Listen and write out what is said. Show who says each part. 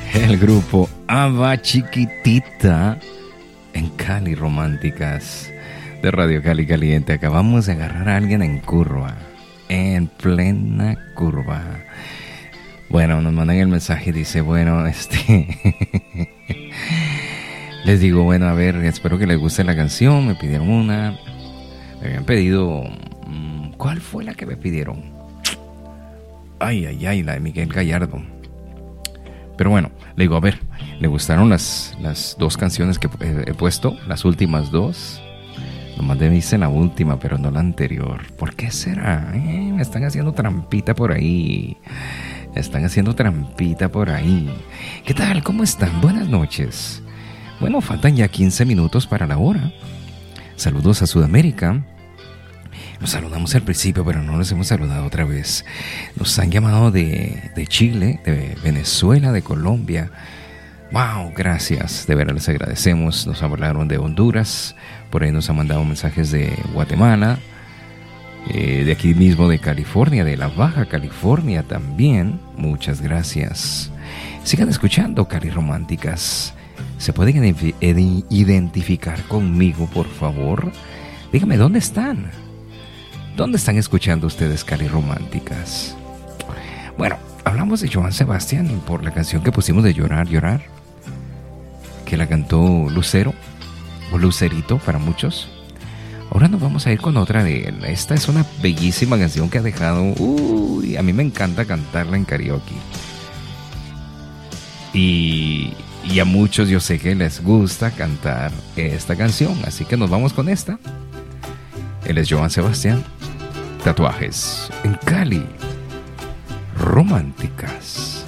Speaker 1: El grupo Ava Chiquitita en Cali Románticas de Radio Cali Caliente. Acabamos de agarrar a alguien en curva, en plena curva. Bueno, nos mandan el mensaje, dice, bueno, les digo, bueno, a ver, espero que les guste la canción. Me pidieron una, me habían pedido, ¿cuál fue la que me pidieron? Ay, la de Miguel Gallardo. Pero bueno, le digo, a ver, ¿le gustaron las dos canciones que he puesto? Las últimas dos. Nomás me dicen la última, pero no la anterior. ¿Por qué será? Me están haciendo trampita por ahí. ¿Qué tal? ¿Cómo están? Buenas noches. Bueno, faltan ya 15 minutos para la hora. Saludos a Sudamérica. Nos saludamos al principio, pero no nos hemos saludado otra vez. Nos han llamado de Chile, de Venezuela, de Colombia. ¡Wow! Gracias. De verdad les agradecemos. Nos hablaron de Honduras. Por ahí nos han mandado mensajes de Guatemala. De aquí mismo de California, de la Baja California también. Muchas gracias. Sigan escuchando Cali Románticas. ¿Se pueden identificar conmigo, por favor? Díganme, ¿dónde están? ¿Dónde están escuchando ustedes Cali Románticas? Bueno, hablamos de Joan Sebastián por la canción que pusimos de Llorar, Llorar, que la cantó Lucero, o Lucerito para muchos. Ahora nos vamos a ir con otra de él. Esta es una bellísima canción que ha dejado... Uy, a mí me encanta cantarla en karaoke. Y a muchos yo sé que les gusta cantar esta canción. Así que nos vamos con esta. Él es Joan Sebastián. Tatuajes en Cali Románticas.